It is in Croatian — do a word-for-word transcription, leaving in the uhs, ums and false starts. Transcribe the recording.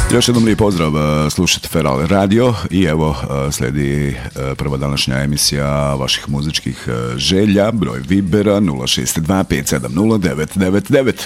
Još jednom lijep pozdrav, slušajte Feral Radio i evo slijedi prva današnja emisija vaših muzičkih želja, broj Vibera nula šest dva pet sedam nula devet devet devet.